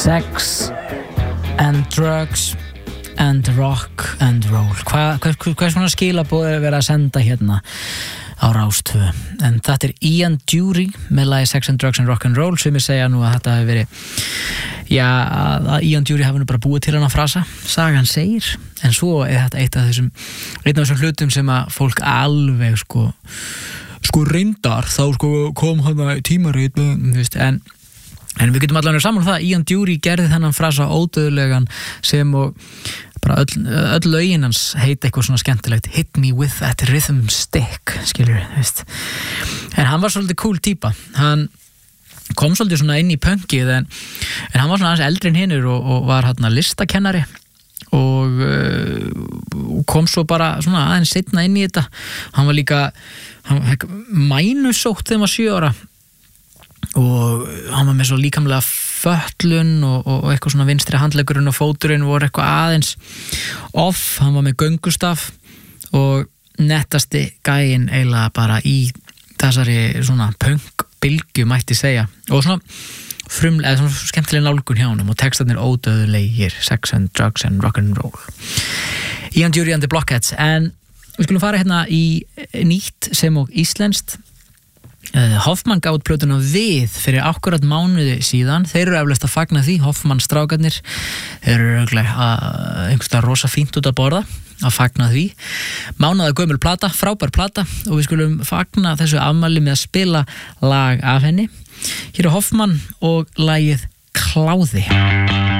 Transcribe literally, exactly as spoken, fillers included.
Sex and drugs and rock and roll. Hvað hva, hva, hva svona skilaboð er verið að senda hérna á Rás tvö? En þetta er Ian Dury með lagi Sex and drugs and rock and roll, sem ég segja nú að þetta hefur verið, já, að Ian Dury hafi nú bara búið til hann að frasa, sagan segir, en svo er þetta eitt af þessum, einn af þessum hlutum sem að fólk alveg sko, sko reyndar, þá sko kom hann að tímarit, þú veist, en En við getum allavega saman það, Ian Dury gerði þennan frasa ódöðlegan sem og bara öll, öll lögin hans heita eitthvað svona skemmtilegt, Hit me with that rhythm stick, skilur við, veist. En hann var svolítið cool típa, hann kom svolítið svona inn í punkið, en, en hann var svona aðeins eldri en hinir og, og var hann listakennari og uh, kom svo bara svona aðeins seinna inn í þetta. Hann var líka, hann hekk mænusótt þegar hann var sjö ára og hann var með svo líkamlega fötlun og, og eitthvað svona vinstri handleggurinn og fóturinn voru eitthvað aðeins off, hann var með göngustaf og nettasti gæinn eiginlega bara í þessari svona punk-bylgju mætti segja og svona frum, eða svona skemmtileg nálgun hjá honum og textarnir ódöðlegir, Sex and drugs and rock and roll. Ian Dury and the Blockheads. En við skulum fara hérna í nýtt sem og íslenskt. Hoffmann gaf út plötuna Við fyrir akkurat mánuði síðan. Þeir eru eflaust að fagna því, Hoffmann strákarnir. Þeir eru örugglega einhverstað rosa fínt út að borða að fagna því. Mánaða gömul plata, frábær plata og við skulum fagna þessu afmæli með að spila lag af henni. Hér er Hoffmann og lagið Kláði.